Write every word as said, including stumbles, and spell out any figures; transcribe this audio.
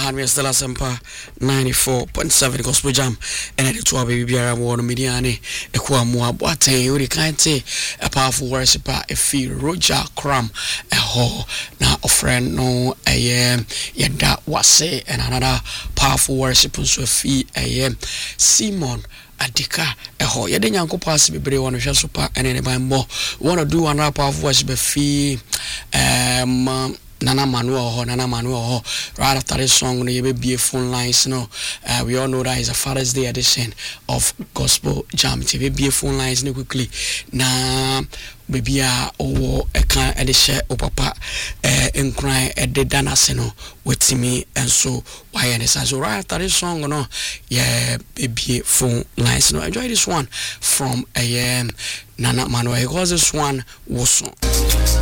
hand me Stella Sempa ninety-four point seven Gospel Jam and at the two baby biara mo no mediane e kwa mo aboate we kan te a powerful worshiper e feel Roger Cram e ho na a friend no eh yada wase and another powerful worshiper so fi eh Simon Adika eho yede nyankopo ase bebre wono hwe so pa ene ne ban bo wanna do another powerful worship fi um Nana Manuel ho Nana Manuel ho right after this song no yebe be phone lines no uh, we all know that is a Father's Day edition of Gospel Jam T V be phone lines no quickly na baby a owo e kan e de share o papa eh enkran e de danase no with me and so why and so right after this song no yeah baby phone lines no enjoy this one from a um, Nana Manuel because this one was